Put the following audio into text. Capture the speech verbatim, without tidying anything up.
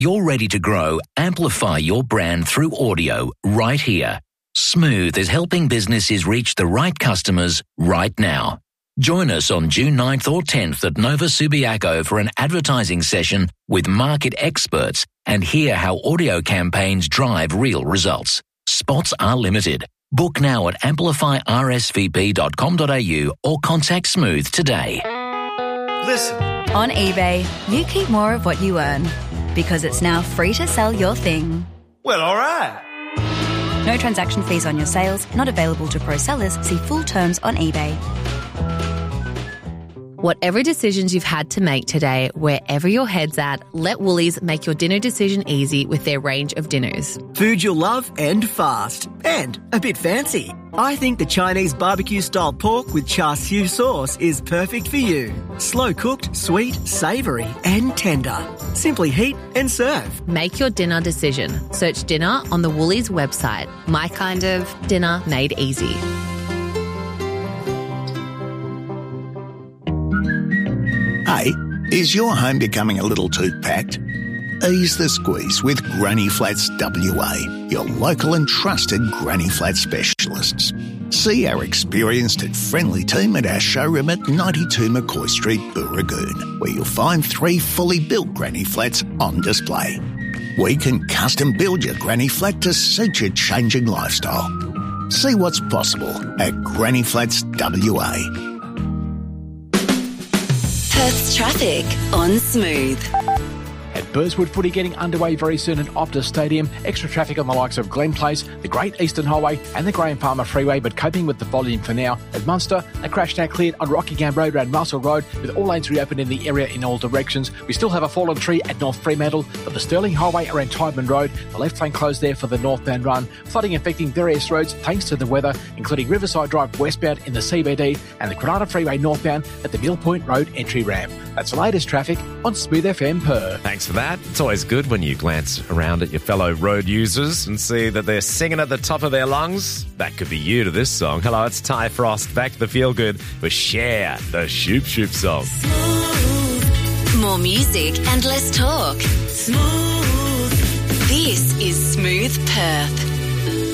You're ready to grow, amplify your brand through audio right here. Smooth is helping businesses reach the right customers right now. Join us on June ninth or tenth at Nova Subiaco for an advertising session with market experts and hear how audio campaigns drive real results. Spots are limited. Book now at amplify r s v p dot com dot a u or contact Smooth today. Listen. On eBay, you keep more of what you earn because it's now free to sell your thing. Well, all right. No transaction fees on your sales, not available to pro sellers. See full terms on eBay. Whatever decisions you've had to make today, wherever your head's at, let Woolies make your dinner decision easy with their range of dinners. Food you'll love and fast. And a bit fancy. I think the Chinese barbecue-style pork with char siu sauce is perfect for you. Slow-cooked, sweet, savoury and tender. Simply heat and serve. Make your dinner decision. Search dinner on the Woolies website. My kind of dinner made easy. Hey, is your home becoming a little too packed? Ease the squeeze with Granny Flats W A, your local and trusted Granny Flat specialists. See our experienced and friendly team at our showroom at ninety-two McCoy Street, Booragoon, where you'll find three fully built Granny Flats on display. We can custom build your Granny Flat to suit your changing lifestyle. See what's possible at Granny Flats W A. Perth's traffic on Smooth. At Burswood Footy getting underway very soon at Optus Stadium. Extra traffic on the likes of Glen Place, the Great Eastern Highway and the Graham Farmer Freeway, but coping with the volume for now. At Munster, a crash now cleared on Rockingham Road around Russell Road with all lanes reopened in the area in all directions. We still have a fallen tree at North Fremantle, but the Stirling Highway around Tydeman Road, the left lane closed there for the northbound run. Flooding affecting various roads thanks to the weather, including Riverside Drive westbound in the C B D and the Granada Freeway northbound at the Mill Point Road entry ramp. That's the latest traffic on Smooth F M Perth. Thanks for that. It's always good when you glance around at your fellow road users and see that they're singing at the top of their lungs. That could be you to this song. Hello, it's Ty Frost. Back to the Feel Good with Cher, the Shoop Shoop song. Smooth. More music and less talk. Smooth. This is Smooth Perth.